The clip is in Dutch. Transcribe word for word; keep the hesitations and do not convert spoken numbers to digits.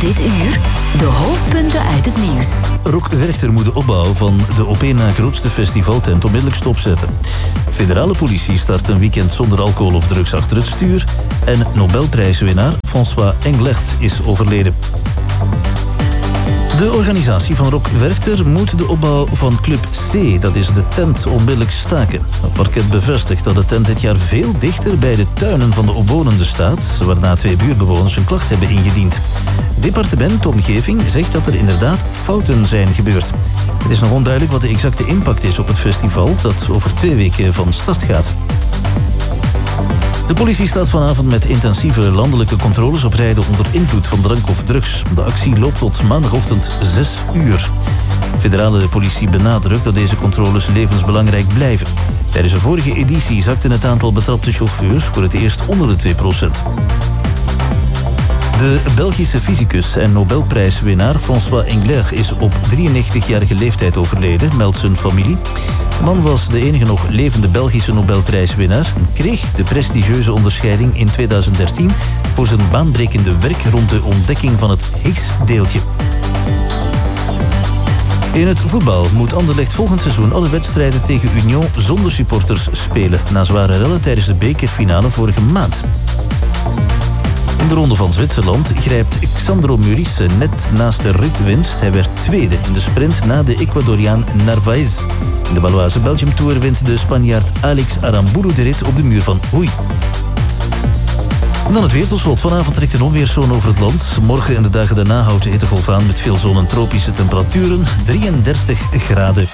Dit uur de hoofdpunten uit het nieuws. Rock Werchter moet de opbouw van de op één na grootste festivaltent onmiddellijk stopzetten. Federale politie start een weekend zonder alcohol of drugs achter het stuur. En Nobelprijswinnaar François Englert is overleden. De organisatie van Rock Werchter moet de opbouw van Club C, dat is de tent, onmiddellijk staken. Het parket bevestigt dat de tent dit jaar veel dichter bij de tuinen van de omwonenden staat, waarna twee buurtbewoners een klacht hebben ingediend. Departement Omgeving zegt dat er inderdaad fouten zijn gebeurd. Het is nog onduidelijk wat de exacte impact is op het festival, dat over twee weken van start gaat. De politie staat vanavond met intensieve landelijke controles op rijden onder invloed van drank of drugs. De actie loopt tot maandagochtend zes uur. Federale politie benadrukt dat deze controles levensbelangrijk blijven. Tijdens de vorige editie zakte het aantal betrapte chauffeurs voor het eerst onder de twee procent. De Belgische fysicus en Nobelprijswinnaar François Englert is op drieënnegentigjarige leeftijd overleden, meldt zijn familie. De man was de enige nog levende Belgische Nobelprijswinnaar en kreeg de prestigieuze onderscheiding in tweeduizend dertien voor zijn baanbrekende werk rond de ontdekking van het Higgs-deeltje. In het voetbal moet Anderlecht volgend seizoen alle wedstrijden tegen Union zonder supporters spelen, na zware rellen tijdens de bekerfinale vorige maand. In de Ronde van Zwitserland grijpt Xandro Murisse net naast de ritwinst. Hij werd tweede in de sprint na de Ecuadoriaan Narvaez. In de Baloise Belgium Tour wint de Spanjaard Alex Aramburu de rit op de muur van Hoei. En dan het weer tot slot. Vanavond trekt een onweerszone over het land. Morgen en de dagen daarna houdt de hittegolf aan met veel zon en tropische temperaturen. drieëndertig graden.